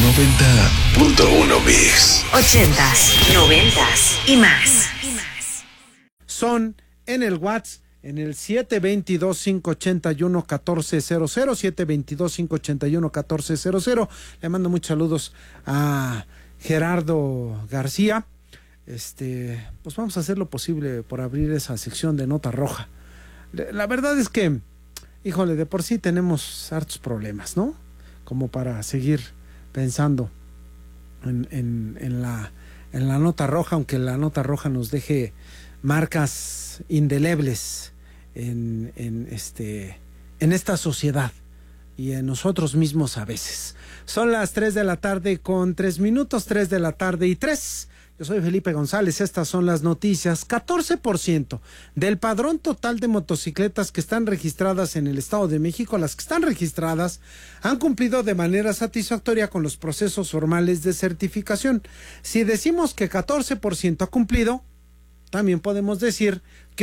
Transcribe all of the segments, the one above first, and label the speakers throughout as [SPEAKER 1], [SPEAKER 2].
[SPEAKER 1] 90.1 Mix.
[SPEAKER 2] 80s, 90s y más.
[SPEAKER 3] Son en el WhatsApp, en el 722-581-1400, 722-581-1400. Le mando muchos saludos a Gerardo García. Pues vamos a hacer lo posible por abrir esa sección de nota roja. La verdad es que, híjole, de por sí tenemos hartos problemas, ¿no? Como para seguir pensando en la nota roja, aunque la nota roja nos deje marcas indelebles en esta sociedad y en nosotros mismos a veces. Son las 3 de la tarde con 3 minutos, 3 de la tarde y 3. Yo soy Felipe González, estas son las noticias. 14% del padrón total de motocicletas que están registradas en el Estado de México, las que están registradas, han cumplido de manera satisfactoria con los procesos formales de certificación. Si decimos que 14% ha cumplido, también podemos decir que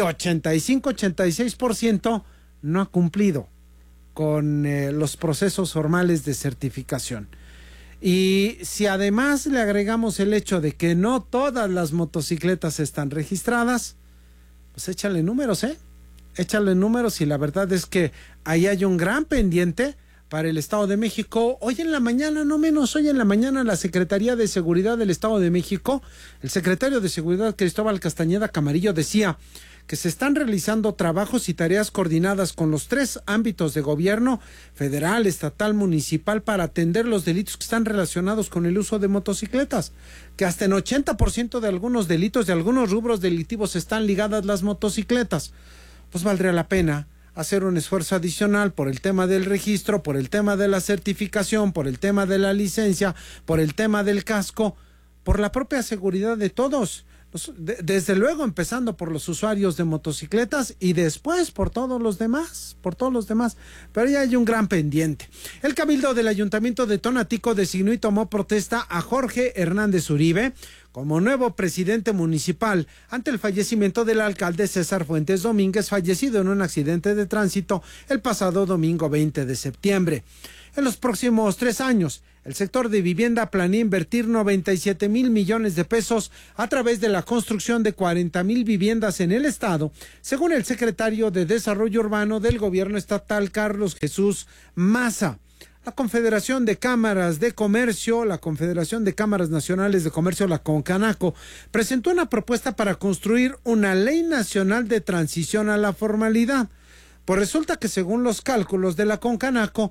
[SPEAKER 3] 85-86% no ha cumplido con los procesos formales de certificación. Y si además le agregamos el hecho de que no todas las motocicletas están registradas, pues échale números, échale números, y la verdad es que ahí hay un gran pendiente para el Estado de México. Hoy en la mañana, no menos, hoy en la mañana, la Secretaría de Seguridad del Estado de México, el secretario de Seguridad Cristóbal Castañeda Camarillo decía que se están realizando trabajos y tareas coordinadas con los 3 ámbitos de gobierno, federal, estatal, municipal, para atender los delitos que están relacionados con el uso de motocicletas, que hasta en 80% de algunos delitos, de algunos rubros delictivos, están ligadas las motocicletas. Pues valdría la pena hacer un esfuerzo adicional por el tema del registro, por el tema de la certificación, por el tema de la licencia, por el tema del casco, por la propia seguridad de todos. Desde luego empezando por los usuarios de motocicletas y después por todos los demás, pero ya hay un gran pendiente. El Cabildo del Ayuntamiento de Tonatico designó y tomó protesta a Jorge Hernández Uribe como nuevo presidente municipal ante el fallecimiento del alcalde César Fuentes Domínguez, fallecido en un accidente de tránsito el pasado domingo 20 de septiembre. En los próximos 3 años, el sector de vivienda planea invertir 97,000 millones de pesos a través de la construcción de 40,000 viviendas en el estado, según el secretario de Desarrollo Urbano del gobierno estatal, Carlos Jesús Maza. La Confederación de Cámaras de Comercio, la Confederación de Cámaras Nacionales de Comercio, la CONCANACO, presentó una propuesta para construir una ley nacional de transición a la formalidad. Pues resulta que según los cálculos de la CONCANACO,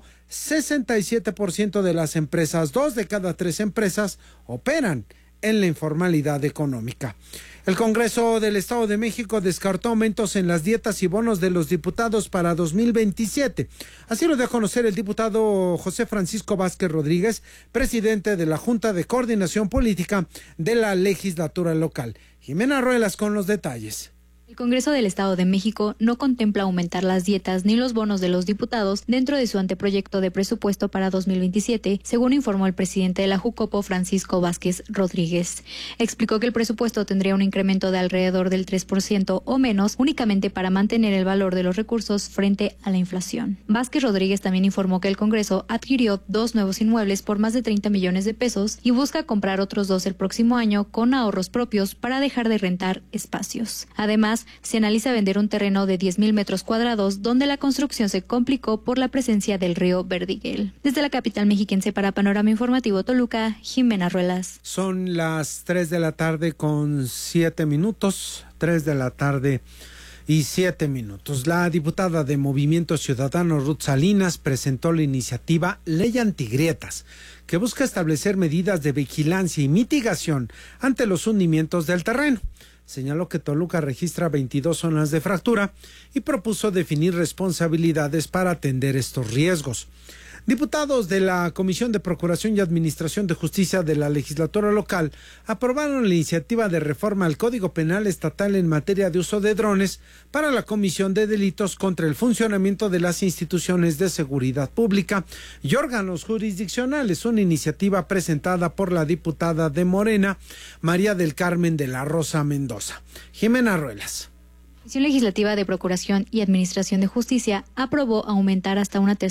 [SPEAKER 3] 67% de las empresas, 2 de cada 3 empresas, operan en la informalidad económica. El Congreso del Estado de México descartó aumentos en las dietas y bonos de los diputados para 2027. Así lo dio a conocer el diputado José Francisco Vázquez Rodríguez, presidente de la Junta de Coordinación Política de la Legislatura Local. Jimena Ruelas con los detalles.
[SPEAKER 4] El Congreso del Estado de México no contempla aumentar las dietas ni los bonos de los diputados dentro de su anteproyecto de presupuesto para 2027, según informó el presidente de la Jucopo, Francisco Vázquez Rodríguez. Explicó que el presupuesto tendría un incremento de alrededor del 3% o menos, únicamente para mantener el valor de los recursos frente a la inflación. Vázquez Rodríguez también informó que el Congreso adquirió 2 nuevos inmuebles por más de 30 millones de pesos y busca comprar otros 2 el próximo año con ahorros propios para dejar de rentar espacios. Además, se analiza vender un terreno de 10,000 metros cuadrados donde la construcción se complicó por la presencia del río Verdiguel. Desde la capital mexiquense para Panorama Informativo Toluca, Jimena Ruelas.
[SPEAKER 3] Son las 3 de la tarde con 7 minutos, 3 de la tarde y 7 minutos. La diputada de Movimiento Ciudadano Ruth Salinas presentó la iniciativa Ley Antigrietas, que busca establecer medidas de vigilancia y mitigación ante los hundimientos del terreno. Señaló que Toluca registra 22 zonas de fractura y propuso definir responsabilidades para atender estos riesgos. Diputados de la Comisión de Procuración y Administración de Justicia de la Legislatura Local aprobaron la iniciativa de reforma al Código Penal Estatal en materia de uso de drones para la comisión de delitos contra el funcionamiento de las instituciones de seguridad pública y órganos jurisdiccionales, una iniciativa presentada por la diputada de Morena, María del Carmen de la Rosa Mendoza. Jimena Ruelas.
[SPEAKER 4] La Comisión Legislativa de Procuración y Administración de Justicia aprobó aumentar hasta una tercera